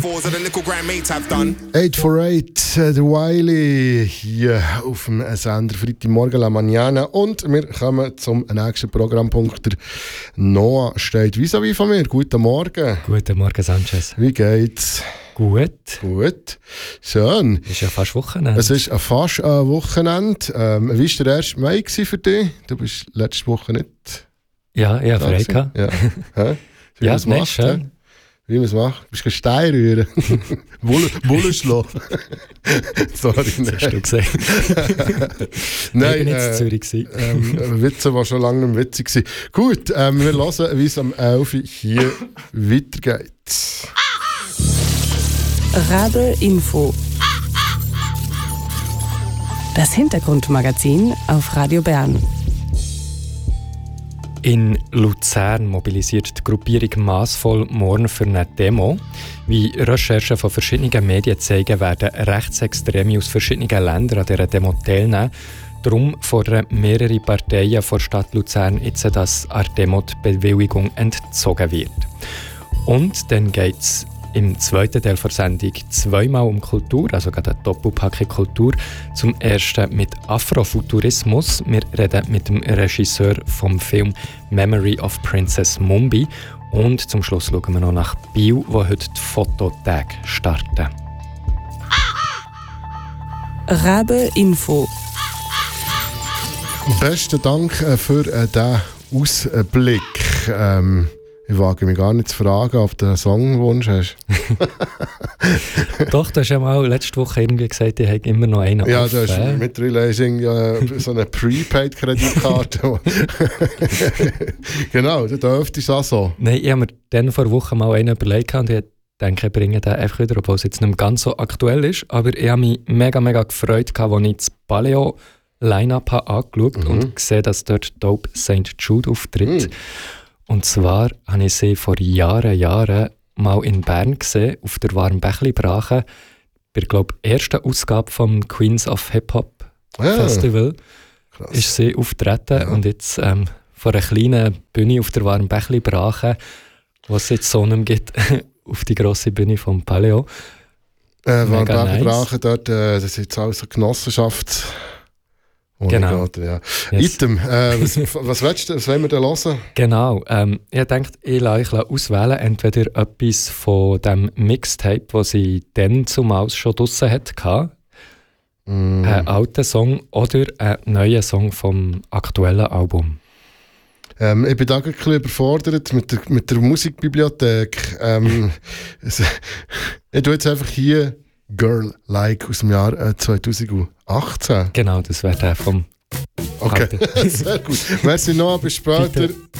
848, der Wiley, hier auf dem Sender Freitagmorgen La Mañana. Und wir kommen zum nächsten Programmpunkt. Der Noah steht vis-à-vis von mir. Guten Morgen. Guten Morgen, Sanchez. Wie geht's? Gut. Gut. Schön. Es ist ja fast Wochenende. Es ist fast ein Wochenende. Wie war der 1. Mai für dich? Du bist letzte Woche nicht. Ja, frei gehabt. Ja, ja, nicht schön. Wie man es macht? Du bist Stein rühren. Bullen schlagen. Sorry, das hast du gesagt. Nein, ich bin jetzt in Zürich. Witze war schon lange nicht witzig gewesen. Gut, wir hören, wie es am 11 hier weitergeht. Rabe Info. Das Hintergrundmagazin auf Radio Bern. In Luzern mobilisiert die Gruppierung massvoll morgen für eine Demo. Wie Recherchen von verschiedenen Medien zeigen, werden Rechtsextreme aus verschiedenen Ländern an dieser Demo teilnehmen. Darum fordern mehrere Parteien vor Stadt Luzern jetzt, dass an der Demo die Bewilligung entzogen wird. Und dann geht es im zweiten Teil der Sendung zweimal um Kultur, also gerade eine Doppelpackung Kultur. Zum ersten mit Afrofuturismus. Wir reden mit dem Regisseur vom Film Memory of Princess Mumbi. Und zum Schluss schauen wir noch nach Biel, wo heute die Fototage starten. Rabe Info. Besten Dank für diesen Ausblick. Ich wage mich gar nicht zu fragen, ob du einen Songwunsch hast. Doch, du hast ja mal letzte Woche irgendwie gesagt, ich habe immer noch einen. Ja, du hast mit Relazing so eine Prepaid-Kreditkarte. Genau, du dürftest auch so. Nein, ich habe mir dann vor Wochen mal einen überlegt und ich denke, ich bringe den einfach wieder, obwohl es jetzt nicht mehr ganz so aktuell ist. Aber ich habe mich mega gefreut, als ich das Paleo-Line-Up angeschaut und gesehen, dass dort Dope St. Jude auftritt. Und zwar habe ich sie vor Jahren mal in Bern gesehen, auf der Warmbächli-Brache, bei der ersten Ausgabe vom Queens of Hip-Hop Festival. Krass. Ist sie auftreten und jetzt vor einer kleinen Bühne auf der Warmbächli-Brache, wo es jetzt so nicht gibt, auf die grosse Bühne vom Paleo. Warmbächli-Brache, dort, das ist jetzt auch so Genossenschaft. Genau. Geht, ja. Yes. Item, was wollen wir denn hören? Genau, ich dachte, ich lasse euch auswählen, entweder etwas von dem Mixtape, das sie dann zumal schon draussen hatte, einen alten Song oder einen neuen Song vom aktuellen Album. Ich bin da ein bisschen überfordert mit der Musikbibliothek. Ich tue jetzt einfach hier Girl Like aus dem Jahr 2018. Genau, das wäre der vom... Okay, sehr gut. Merci noch, bis später. Bitte.